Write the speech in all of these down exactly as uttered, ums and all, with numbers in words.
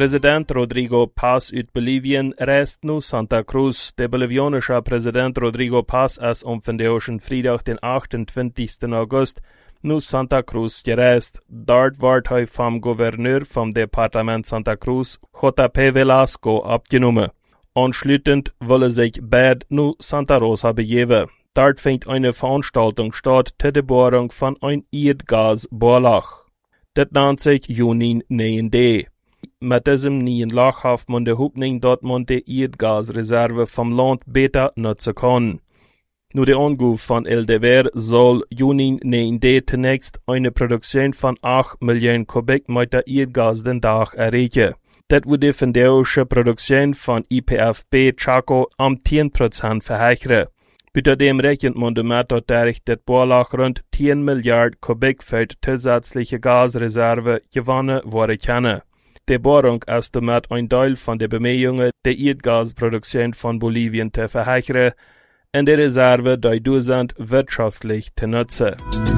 President Rodrigo Paz ut Bolivien reist nu Santa Cruz. Der bolivianische Präsident Rodrigo Paz ist am vandaag vrijdag den achtentwintigsten August nu Santa Cruz gereist. Dort wordt hij vom Gouverneur vom Departement Santa Cruz, J P Velasco, abgenommen. Anschließend wolle sich beide nu Santa Rosa begeben. Dort findet eine Veranstaltung statt zur Bohrung von ein Erdgasbohrloch. Das nennt sich Junin neun D. Mit diesem neuen Loch hat man die Hoffnung, dass man die Erdgasreserve vom Land besser nutzen kann. Nur der Anruf von El Deber soll Junin neun D zunächst eine Produktion von acht Millionen Kubikmeter Erdgas den Tag erreichen. Das würde die vandagische Produktion von I P F B Chaco um zehn Prozent verhöchern. Bei dem rechnet man damit, dass durch das Bohrloch rund zehn Milliarden Kubikfeld zusätzliche Gasreserve gewonnen werden können. Die Bohrung ist damit ein Teil von der Bemühungen, die Erdgasproduktion von Bolivien zu verhöchern und die Reserve dadurch wirtschaftlich zu nutzen.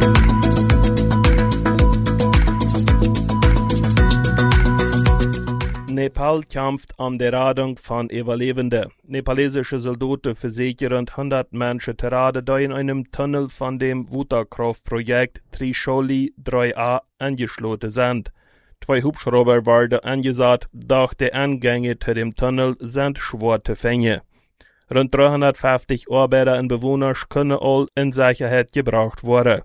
Nepal kämpft um die Rettung von Überlebenden. Nepalesische Soldaten versichern hundert Menschen zu retten, die in einem Tunnel von dem Wutterkraftprojekt Trisholi drei a angeschlossen sind. Zwei Hubschrauber werden eingesetzt, doch die Eingänge zu dem Tunnel sind schwer zu finden. Rund dreihundertfünfzig Arbeiter und Bewohner können all in Sicherheit gebracht werden.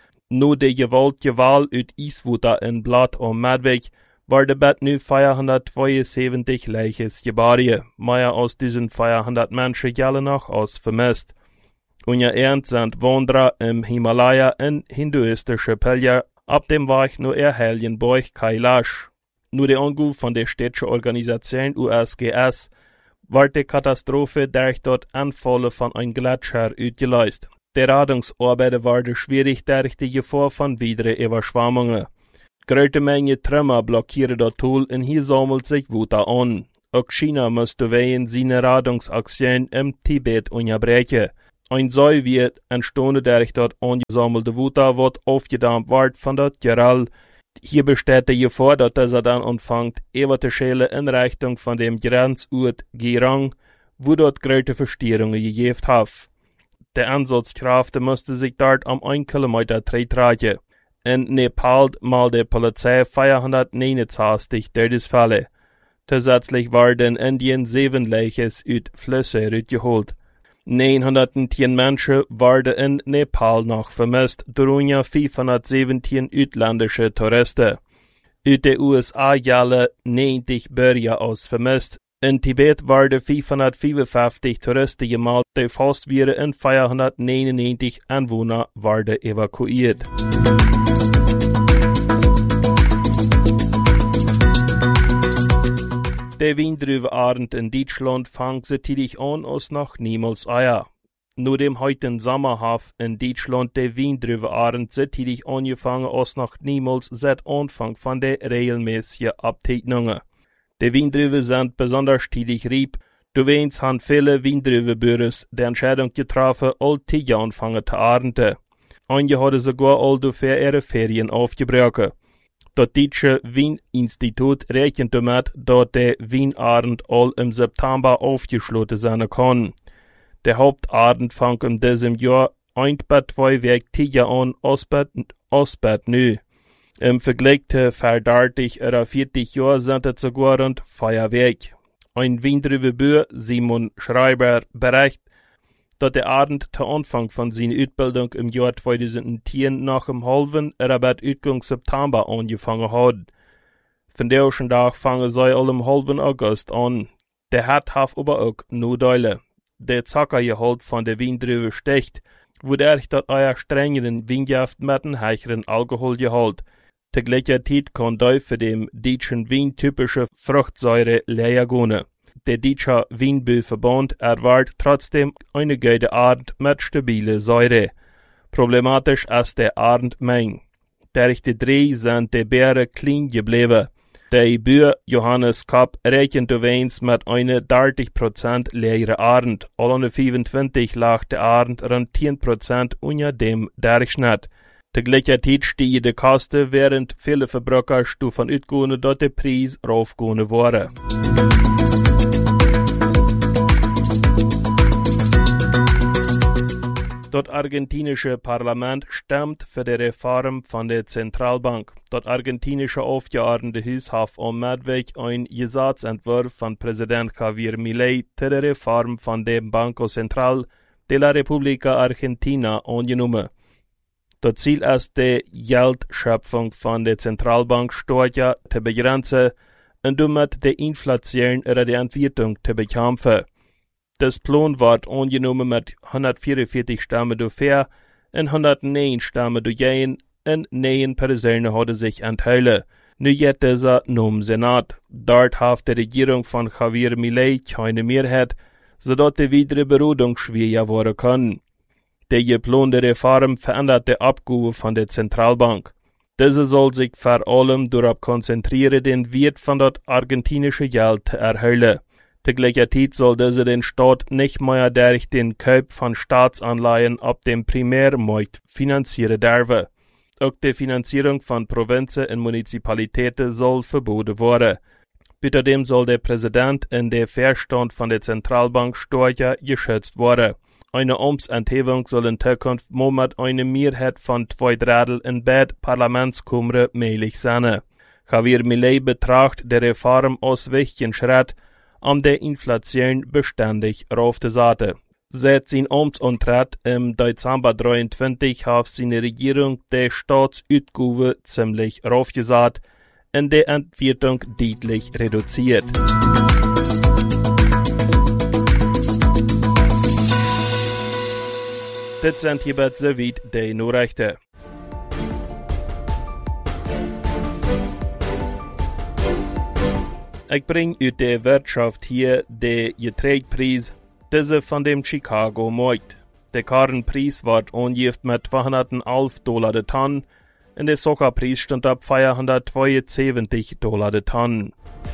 Nur die gewaltige Wahl uit Eastwater in Blatt und Medweg werden bet nu vierhundertzweiundsiebzig Leiches geborgen. Mehr aus diesen vierhundert Menschen gelten noch als vermisst. Unerernt sind Wanderer im Himalaya und hinduistische Pilger ab dem Weg nur erhellen Berg Kailash. Nur der Anruf von der städtischen Organisation U S G S wird die Katastrophe durch dort Anfälle von einem Gletscher ausgelöst. Die Rettungsarbeiten werden schwierig durch die Gefahr von weiteren Überschwemmungen. Große Menge Trümmer blockieren das Tool und hier sammelt sich Wutter an. Auch China musste wegen seiner Rettungsaktion im Tibet unterbrechen. Ein See wird entstanden durch das angesammelte Wutter, was aufgedämmt wird von das Gerall. Hier besteht die Gefahr, dass dieser dann anfängt, über die Schäle in Richtung von dem Grenzort Gerang, wo dort große Verstörungen gegeben hat. Die Einsatzkräfte mussten sich dort um einen Kilometer tragen. In Nepal mal die Polizei vierhundertneunundzwanzig Todesfälle. Zusätzlich werden in Indien sieben Leiches aus Flüsse rausgeholt. neunhundertzehn Menschen werden in Nepal noch vermisst, darunter fünfhundertsiebzehn ausländische Touristen. Aus den U S A gelten neunzig Bürger als vermisst. In Tibet werden fünfhundertfünfundfünfzig Touristen gemeldet, die fast wieder in vierhundertneunundneunzig Anwohner werden evakuiert. Der Weindrübenarend in Deutschland fängt so tätig an als noch niemals Eier. Nur dem heutigen Sommerhaft in Deutschland der Weindrübenarend so tätig angefangen als noch niemals seit Anfang von der regelmäßigen Abtätungen. Die Weindrüben sind besonders tätig rieb, du weinst haben viele Weindrübenbüros die Entscheidung getroffen, all Tiger anfangen zu ernten. Einige haben sogar all dafür ihre Ferien aufgebrochen. Das Deutsche Weininstitut rechnet damit, dass der Weinarend all im September aufgeschlossen sein kann. Der Hauptarend fängt in diesem Jahr ein bis zwei Wochen Tiger an, als bei neu. Im Vergleich zu vor dreißig oder vierzig Jahren sind es sogar rund vier Wochen. Ein Weindrübenbauer, Simon Schreiber, berichtet, dass der Arend zu Anfang von seiner Ausbildung im Jahr zweitausendzehn nach dem halben oder bei Ausgang September angefangen hat. Von der ersten Tag fangen sie alle im halben August an. Der hat hat aber auch Nachteile. Der Zuckergehalt von der Weindrübe steigt, wodurch das euer strengeren Weingift mit einem höheren Alkoholgehalt. Zur gleichen Zeit kann die für den deutschen Wein typische Fruchtsäure leer gehen. Der Deutsche Weinbauverband erwartet trotzdem eine gute Art mit stabile Säure. Problematisch ist der Arendmenge. Durch die drei sind die Beeren klein geblieben. Der Bauer Johannes Kapp rechnet übrigens mit einer dreißig Prozent leeren Arend. Alle fünfundzwanzig lag der Arend rund zehn Prozent unter dem Durchschnitt. Tegelijkertijd stiegen de kosten, während viele Verbraucher davon uitgehen, dat de prijs raufgehen worden. Das argentinische Parlament stimmt für die Reform von der Zentralbank. Das argentinische Aufgeordnetenhaus hat am Mittwoch einen Gesetzentwurf von Präsident Javier Milei zur Reform von dem Banco Central de la República Argentina angenommen. Das Ziel ist, die Geldschöpfung von der Zentralbank stärker zu begrenzen und damit die Inflation oder die Entwertung zu bekämpfen. Das Plan wird angenommen mit hundertvierundvierzig Stimmen dafür und hundertneun Stimmen dagegen und neun Personen haben sich enthalten. Nu geht dieser zum Senat. Dort hat die Regierung von Javier Milei keine Mehrheit, sodass die weitere Beratung schwieriger werden kann. Die geplante Reform verändert die Abgabe von der Zentralbank. Diese soll sich vor allem darauf konzentrieren, den Wert von das argentinische Geld zu erhöhen. Tegelijkertijd soll diese den Staat nicht mehr durch den Kauf von Staatsanleihen auf dem Primärmarkt finanzieren dürfen. Auch die Finanzierung von Provinzen und Municipalitäten soll verboten werden. Außerdem soll der Präsident und der Vorstand von der Zentralbank stärker geschützt werden. Eine Amtsenthebung soll in Zukunft mit einer Mehrheit von zwei Drittel in beiden Parlamentskammern möglich sein. Javier Milei betrachtet die Reform als wichtigen Schritt, um die Inflation beständig raufzusetzen. Seit sein Amtsantritt im Dezember dreiundzwanzig hat seine Regierung die Staatsausgaben ziemlich raufgesetzt und die Entwertung deutlich reduziert. Das sind hierbei soweit die Nachrichten. Ich bringe aus der Wirtschaft hier den Getreidepreis, diese von dem Chicago Markt. Der Karrenpreis wird angegeben mit zweihundertelf Dollar der Tonne und der Zuckerpreis stand ab vierhundertzweiundsiebzig Dollar der Tonne.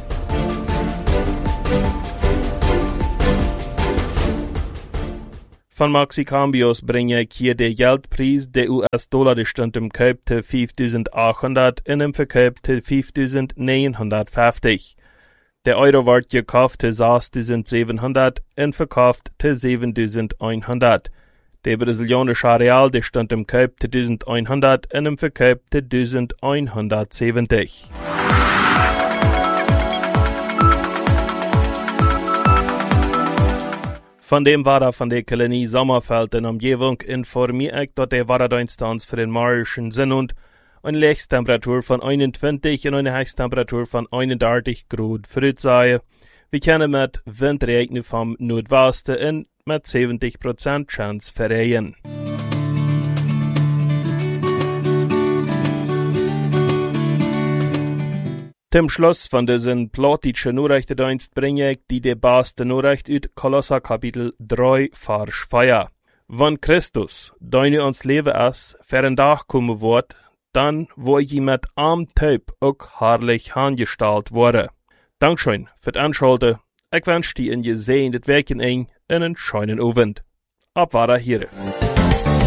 Von Maxicambios bringe ich hier den Geldpreis. Der U S-Dollar stand im Kauf zu fünftausendachthundert und im Verkauf zu fünftausendneunhundertfünfzig. Der Euro wird gekauft zu sechstausendsiebenhundert und verkauft zu siebentausendeinhundert. Der brasilianische Real der stand im Kauf zu eintausendeinhundert und im Verkauf zu eintausendeinhundertsiebzig. Von dem Wetter von der Kolonie Sommerfeld in Umgebung informiert ich, dass der Wetterdienst für den morgischen Sonntag eine Höchsttemperatur von einundzwanzig und eine Höchsttemperatur von einunddreißig Grad voraussehen. Wir können mit Windregen vom Nordwesten und mit siebzig Prozent Chance für Regen. Zum Schluss von diesem plattdeutschen Nachrichtendienst bringe ich die die beste Nachricht aus Kolosser Kapitel drei, Vers vier. Wenn Christus, deine uns Leben ist, für einen Tag kommen wird, dann wo ich mit am Typ auch herrlich angestellt wurde. Dankeschön für das Anschalten. Ich wünsche dir ein gesehenes Weekend und einen schönen Abend. Ab war hier.